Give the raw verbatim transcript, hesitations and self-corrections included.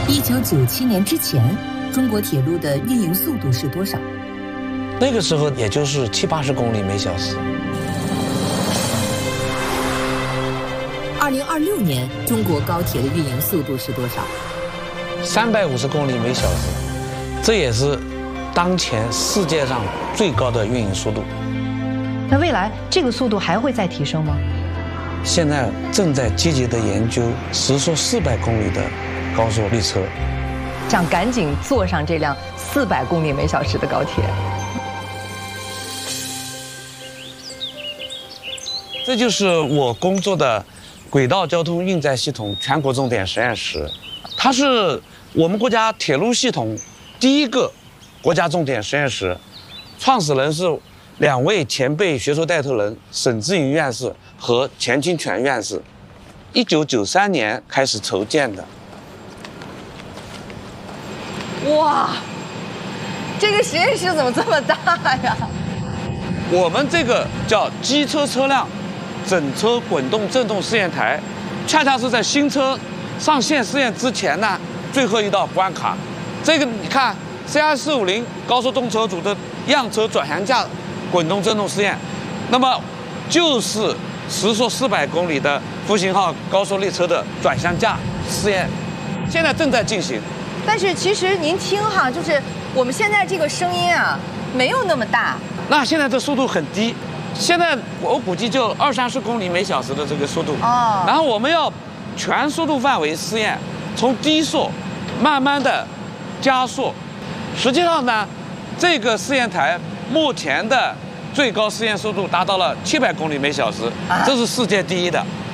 一九九七年之前，中国铁路的运营速度是多少？ 那个时候也就是七八十公里每小时。 二零二六年，中国高铁的运营速度是多少？ 三百五十公里每小时，这也是当前世界上最高的运营速度。 那未来这个速度还会再提升吗？ 现在正在积极的研究时速四百公里的高速列车， 想赶紧坐上这辆四百公里每小时的高铁。 这就是我工作的轨道交通运载系统全国重点实验室，它是我们国家铁路系统第一个国家重点实验室，创始人是两位前辈学术带头人沈志云院士和钱清泉院士，一九九三年开始筹建的。 哇，这个实验室怎么这么大呀？ 我们这个叫机车车辆整车滚动振动试验台，恰恰是在新车上线试验之前呢最后一道关卡。这个你看 C R 四五零高速动车组的样车转向架滚动振动试验，那么就是时速四百公里的复兴号高速列车的转向架试验，现在正在进行。 但是其实您听哈，就是我们现在这个声音啊，没有那么大。 那现在这速度很低，现在我估计就二三十公里每小时的这个速度。哦。然后我们要全速度范围试验，从低速慢慢的加速。实际上呢，这个试验台目前的最高试验速度达到了七百公里每小时，这是世界第一的。